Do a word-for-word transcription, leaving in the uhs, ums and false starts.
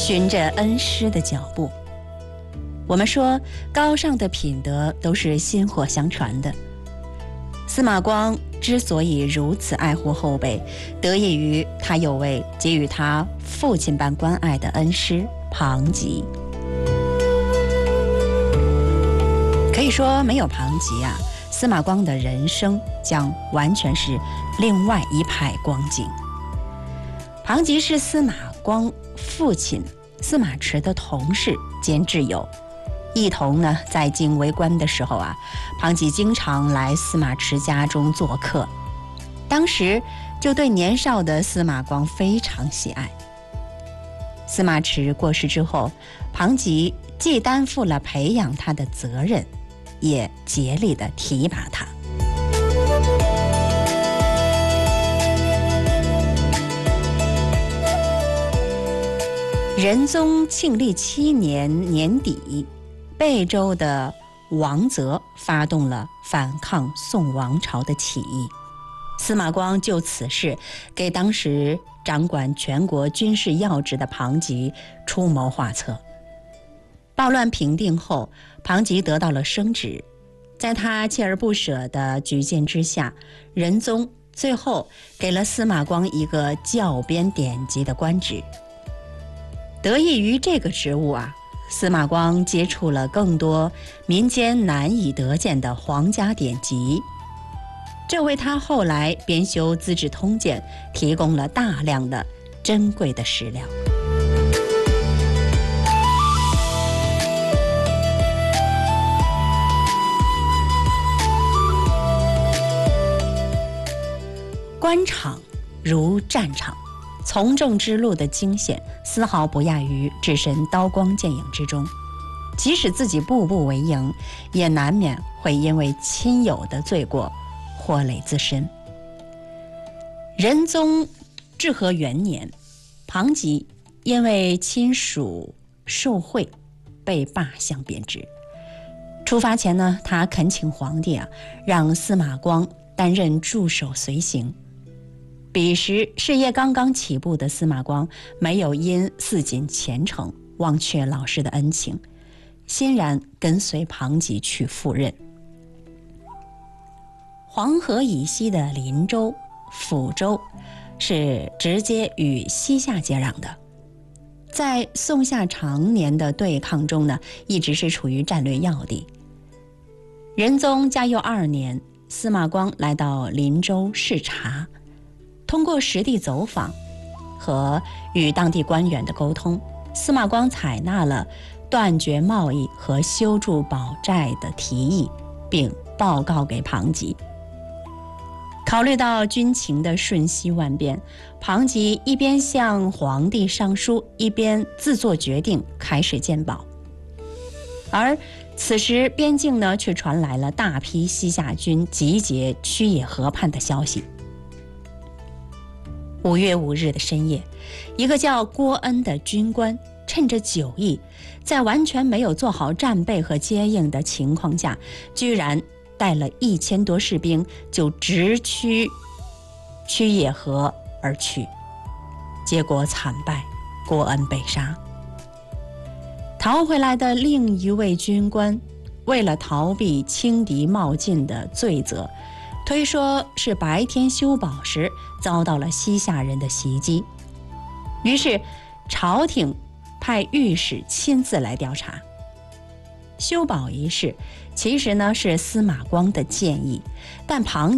循着恩师的脚步。我们说，高尚的品德都是薪火相传的。司马光之所以如此爱护后辈，得益于他有位给予他父亲般关爱的恩师庞吉。可以说，没有庞吉啊，司马光的人生将完全是另外一派光景。庞吉是司马光父亲司马池的同事兼挚友，一同呢在京为官的时候啊，庞吉经常来司马池家中做客，当时就对年少的司马光非常喜爱。司马池过世之后，庞吉既担负了培养他的责任，也竭力地提拔他。仁宗庆历七年年底，贝州的王泽发动了反抗宋王朝的起义，司马光就此事给当时掌管全国军事要职的庞吉出谋划策。暴乱平定后，庞吉得到了升职，在他锲而不舍的举荐之下，仁宗最后给了司马光一个校编典籍的官职。得益于这个职务啊，司马光接触了更多民间难以得见的皇家典籍，这为他后来编修《资治通鉴》提供了大量的珍贵的史料。官场如战场，从政之路的惊险丝毫不亚于置身刀光剑影之中，即使自己步步为营，也难免会因为亲友的罪过祸累自身。仁宗至和元年，庞吉因为亲属受贿被罢相贬职。出发前呢，他恳请皇帝啊，让司马光担任助手随行。彼时事业刚刚起步的司马光没有因伺谨前程忘却老师的恩情，欣然跟随庞吉去赴任。黄河以西的林州、抚州是直接与西夏接壤的，在宋夏常年的对抗中呢，一直是处于战略要地。仁宗嘉佑二年，司马光来到林州视察，通过实地走访和与当地官员的沟通，司马光采纳了断绝贸易和修筑堡寨的提议，并报告给庞吉。考虑到军情的瞬息万变，庞吉一边向皇帝上书，一边自作决定开始建保。而此时边境呢，却传来了大批西夏军集结曲野河畔的消息。五月五日的深夜，一个叫郭恩的军官趁着酒意，在完全没有做好战备和接应的情况下，居然带了一千多士兵就直趋曲野河而去，结果惨败，郭恩被杀。逃回来的另一位军官为了逃避轻敌冒进的罪责，推说是白天修堡时遭到了西夏人的袭击，于是朝廷派御史亲自来调查。修堡一事其实呢是司马光的建议，但庞